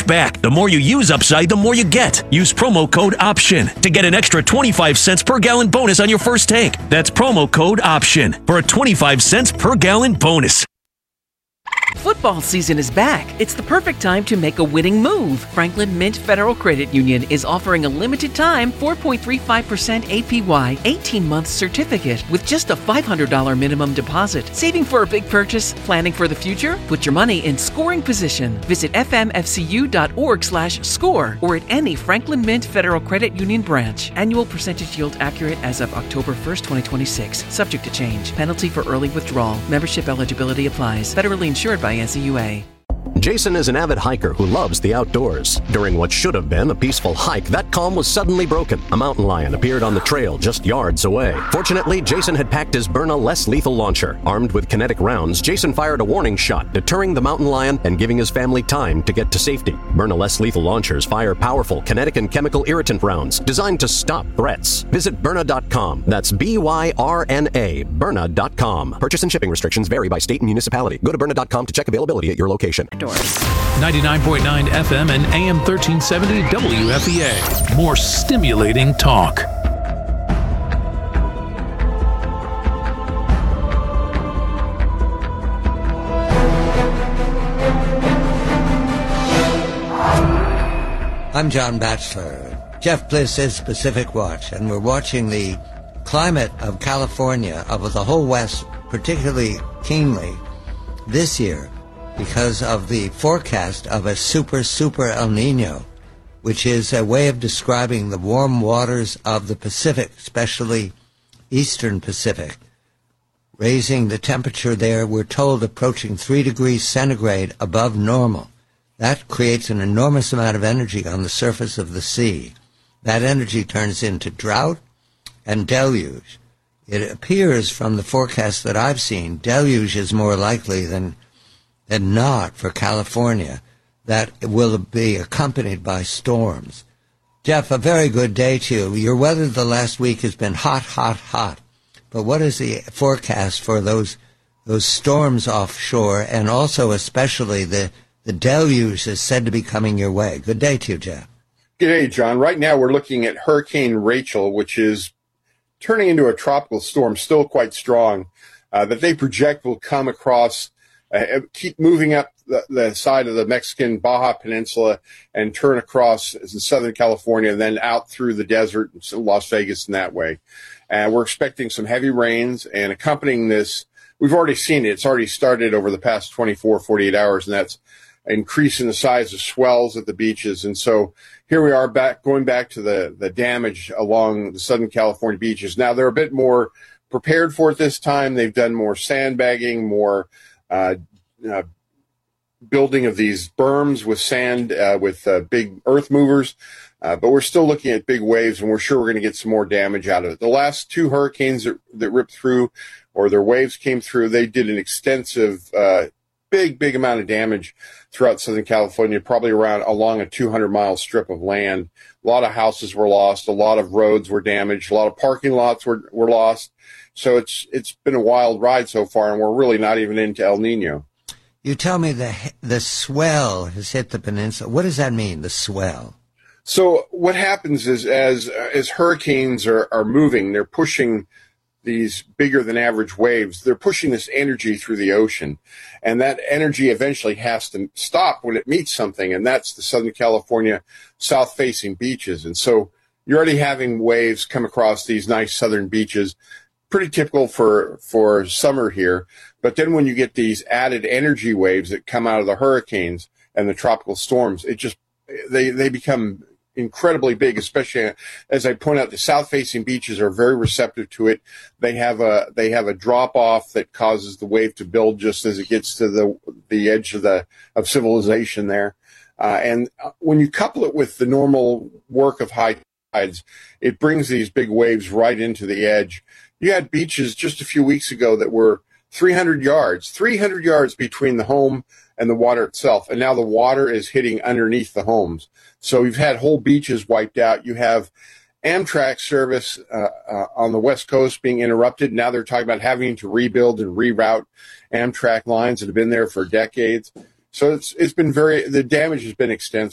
back. The more you use Upside, the more you get. Use promo code OPTION to get an extra 25 cents per gallon bonus on your first tank. That's promo code OPTION for a 25 cents per gallon bonus. Football season is back. It's the perfect time to make a winning move. Franklin Mint Federal Credit Union is offering a limited time 4.35% APY 18-month certificate with just a $500 minimum deposit. Saving for a big purchase? Planning for the future? Put your money in scoring position. Visit fmfcu.org/score or at any Franklin Mint Federal Credit Union branch. Annual percentage yield accurate as of October 1st, 2026. Subject to change. Penalty for early withdrawal. Membership eligibility applies. Federally insured by NCUA. Jason is an avid hiker who loves the outdoors. During what should have been a peaceful hike, that calm was suddenly broken. A mountain lion appeared on the trail just yards away. Fortunately, Jason had packed his Byrna less lethal launcher. Armed with kinetic rounds, Jason fired a warning shot, deterring the mountain lion and giving his family time to get to safety. Byrna less lethal launchers fire powerful kinetic and chemical irritant rounds designed to stop threats. Visit Byrna.com. That's BYRNA, Byrna.com. Purchase and shipping restrictions vary by state and municipality. Go to Byrna.com to check availability at your location. 99.9 FM and AM 1370 WFEA. More stimulating talk. I'm John Batchelor. Jeff Bliss is Pacific Watch, and we're watching the climate of California, of the whole West, particularly keenly this year, because of the forecast of a super El Nino, which is a way of describing the warm waters of the Pacific, especially eastern Pacific, raising the temperature there, we're told, approaching 3 degrees centigrade above normal. That creates an enormous amount of energy on the surface of the sea. That energy turns into drought and deluge. It appears from the forecast that I've seen, deluge is more likely than not for California. That will be accompanied by storms. Jeff, a very good day to you. Your weather the last week has been hot. But what is the forecast for those storms offshore, and also especially the deluge is said to be coming your way? Good day to you, Jeff. Good day, John. Right now we're looking at Hurricane Rachel, which is turning into a tropical storm, still quite strong, that they project will come across, keep moving up the side of the Mexican Baja Peninsula and turn across Southern California and then out through the desert and Las Vegas in that way. And we're expecting some heavy rains, and accompanying this, we've already seen it. It's already started over the past 24, 48 hours, and that's increasing the size of swells at the beaches. And so here we are going back to the damage along the Southern California beaches. Now, they're a bit more prepared for it this time. They've done more sandbagging, more building of these berms with sand, with big earth movers. But we're still looking at big waves, and we're sure we're going to get some more damage out of it. The last two hurricanes that ripped through, or their waves came through, they did an extensive, big amount of damage throughout Southern California, probably along a 200-mile strip of land. A lot of houses were lost. A lot of roads were damaged. A lot of parking lots were lost. So it's been a wild ride so far, and we're really not even into El Nino. You tell me the swell has hit the peninsula. What does that mean, the swell? So what happens is as hurricanes are moving, they're pushing these bigger than average waves. They're pushing this energy through the ocean, and that energy eventually has to stop when it meets something, and that's the Southern California south-facing beaches. And so you're already having waves come across these nice southern beaches, pretty typical for summer here. But then when you get these added energy waves that come out of the hurricanes and the tropical storms, it just they become incredibly big, especially as I point out, the south-facing beaches are very receptive to it. They have a drop-off that causes the wave to build just as it gets to the edge of civilization there. And when you couple it with the normal work of high tides, it brings these big waves right into the edge. You had beaches just a few weeks ago that were 300 yards between the home and the water itself. And now the water is hitting underneath the homes. So you've had whole beaches wiped out. You have Amtrak service on the West Coast being interrupted. Now they're talking about having to rebuild and reroute Amtrak lines that have been there for decades. So it's been the damage has been extensive.